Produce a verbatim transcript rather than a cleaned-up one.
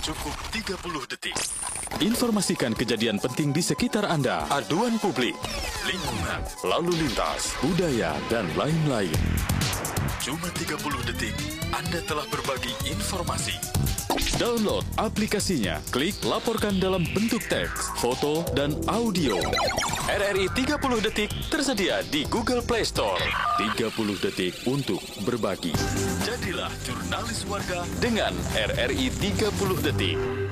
Cukup tiga puluh detik. Informasikan kejadian penting di sekitar Anda, Aduan publik, lingkungan, lalu lintas, budaya, dan lain-lain. Cuma tiga puluh detik, Anda telah berbagi informasi. Download aplikasinya, klik laporkan dalam bentuk teks, foto, dan audio. R R I tiga puluh detik tersedia di Google Play Store. tiga puluh detik untuk berbagi. Jadilah jurnalis warga dengan R R I tiga puluh detik.